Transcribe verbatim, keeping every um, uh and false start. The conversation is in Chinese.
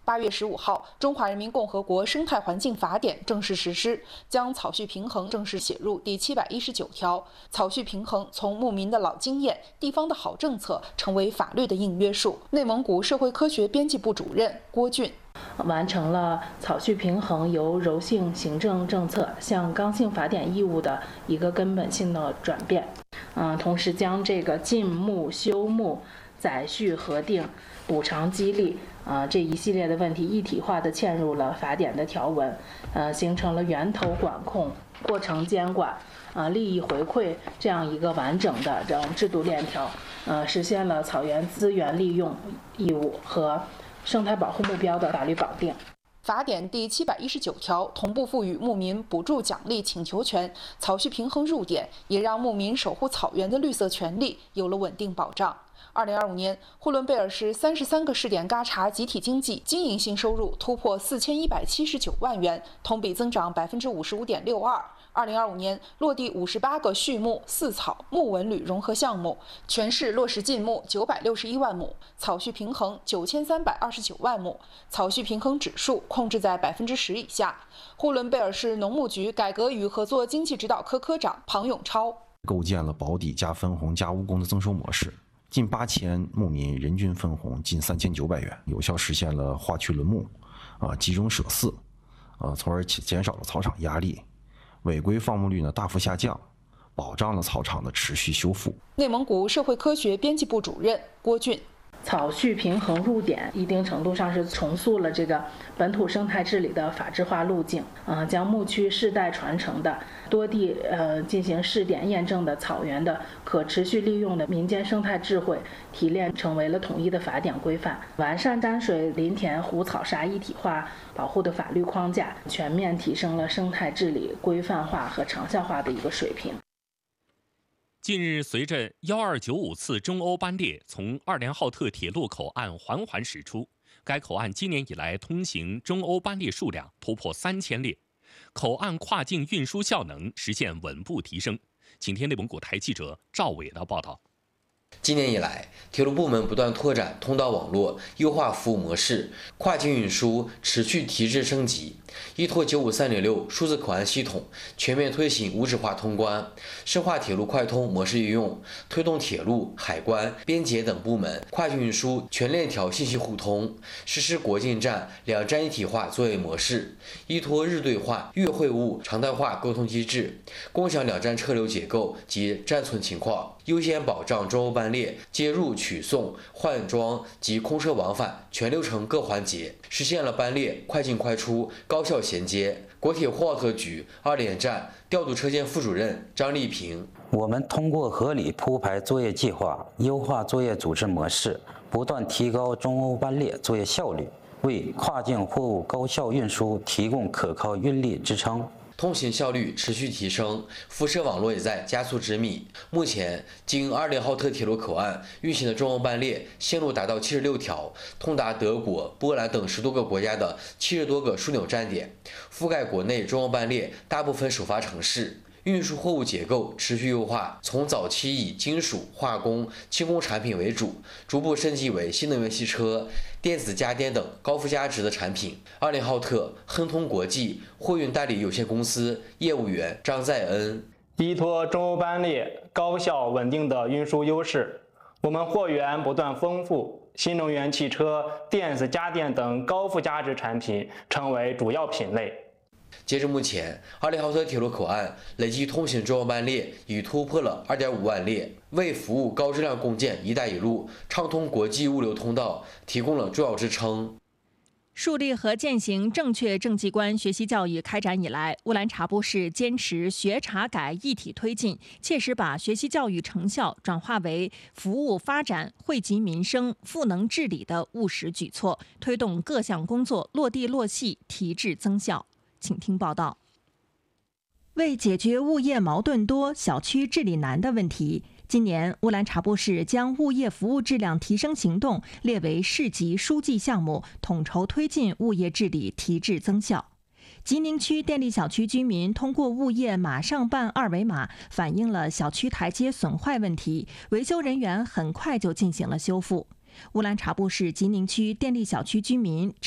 八月十五号，《中华人民共和国生态环境法典》正式实施，将草畜平衡正式写入第七百一十九条。草畜平衡从牧民的老经验、地方的好政策，成为法律的硬约束。内蒙古社会科学编辑部主任郭俊。 完成了草畜平衡由柔性行政政策向刚性法典义务的一个根本性的转变。嗯，同时将这个禁牧、休牧、载畜核定、补偿激励啊、呃、这一系列的问题一体化的嵌入了法典的条文，呃，形成了源头管控、过程监管、啊、呃、利益回馈这样一个完整的这种制度链条，呃，实现了草原资源利用义务和生态保护目标的法律绑定。 法典第七百一十九条同步赋予牧民补助奖励请求权，草畜平衡入典，也让牧民守护草原的绿色权利有了稳定保障。二零二五年，呼伦贝尔市三十三个试点嘎查集体经济经营性收入突破四千一百七十九万元，同比增长百分之五十五点六二。二零二五年落地五十八个畜牧、饲草、牧文旅融合项目，全市落实禁牧九百六十一万亩，草畜平衡九千三百二十九万亩，草畜平衡指数控制在百分之十以下。呼伦贝尔市农牧局改革与合作经济指导科科长庞永超构建了保底加分红加误工的增收模式。近八千牧民人均分红近三千九百元，有效实现了划区轮牧，啊，集中舍饲，啊，从而减少了草场压力，违规放牧率呢大幅下降，保障了草场的持续修复。 内蒙古社会科学编辑部主任郭俊。 草畜平衡入典，一定程度上是重塑了这个本土生态治理的法治化路径，呃，将牧区世代传承的多地呃进行试点验证的草原的可持续利用的民间生态智慧提炼成为了统一的法典规范，完善丹水林田湖草沙一体化保护的法律框架，全面提升了生态治理规范化和长效化的一个水平。 近日，随着幺二九五次中欧班列从二连浩特铁路口岸缓缓驶出，该口岸今年以来通行中欧班列数量突破三千列，口岸跨境运输效能实现稳步提升。请听内蒙古台记者赵伟的报道。 今年以来，铁路部门不断拓展通道网络，优化服务模式，跨境运输持续提质升级。依托九五三零六数字口岸系统，全面推行无纸化通关，深化铁路快通模式应用，推动铁路、海关、边检等部门跨境运输全链条信息互通，实施国境站两站一体化作业模式，依托日对话、月会晤常态化沟通机制，共享两站车流结构及站存情况，优先保障中欧班列接入、取送、换装及空车往返全流程各环节，实现了班列快进快出、高效衔接。国铁呼和浩特局二连站调度车间副主任张丽萍： 我们通过合理铺排作业计划，优化作业组织模式，不断提高中欧班列作业效率，为跨境货物高效运输提供可靠运力支撑。 通行效率持续提升，辐射网络也在加速织密。目前，经二连浩特铁路口岸运行的中欧班列线路达到七十六条，通达德国、波兰等十多个国家的七十多个枢纽站点，覆盖国内中欧班列大部分首发城市。运输货物结构持续优化，从早期以金属、化工、轻工产品为主，逐步升级为新能源汽车、电子家电等高附加值的产品。二连浩特亨通国际货运代理有限公司业务员张在恩： 依托中欧班列高效稳定的运输优势，我们货源不断丰富，新能源汽车、电子家电等高附加值产品成为主要品类。 截至目前，二连浩特铁路口岸累计通行中欧班列已突破了 二点五万列，为服务高质量共建“一带一路”畅通国际物流通道提供了重要支撑。 树立和践行正确政绩观学习教育开展以来，乌兰察布市坚持学查改一体推进，切实把学习教育成效转化为服务发展、惠及民生、赋能治理的务实举措，推动各项工作落地落细、提质增效。请听报道。为解决物业矛盾多、小区治理难的问题，今年乌兰察布市将物业服务质量提升行动列为市级书记项目，统筹推进物业治理提质增效。吉宁区电力小区居民通过物业马上办二维码反映了小区台阶损坏问题，维修人员很快就进行了修复。乌兰察布市吉宁区电力小区居民